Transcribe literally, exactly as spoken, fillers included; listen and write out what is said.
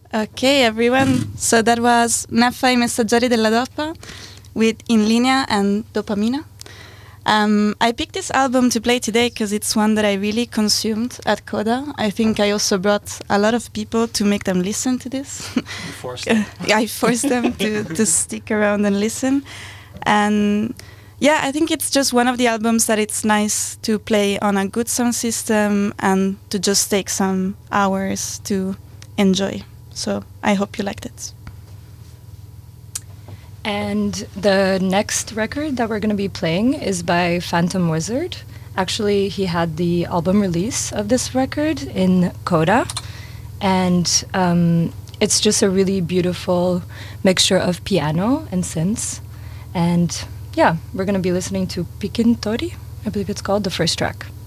Okay, everyone. So that was Neffa I Messaggeri della Dopa with In Linea and Dopamina. Um, I picked this album to play today because it's one that I really consumed at Coda. I think I also brought a lot of people to make them listen to this. You forced them. I forced them to, to stick around and listen. And yeah, I think it's just one of the albums that it's nice to play on a good sound system and to just take some hours to enjoy. So I hope you liked it. And the next record that we're going to be playing is by Phantom Wizard. Actually, he had the album release of this record in Coda. And um, it's just a really beautiful mixture of piano and synths. And yeah, we're going to be listening to Pikin Tori, I believe it's called, the first track.